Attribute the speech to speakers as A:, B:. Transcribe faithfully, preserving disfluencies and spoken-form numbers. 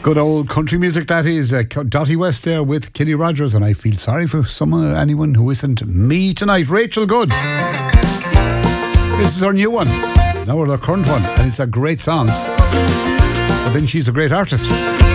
A: Good old country music that is. uh, Dottie West there with Kenny Rogers, and I feel sorry for some uh, anyone who isn't me tonight. Rachel Good, this is her new one, now her current one, and it's a great song, but then she's a great artist.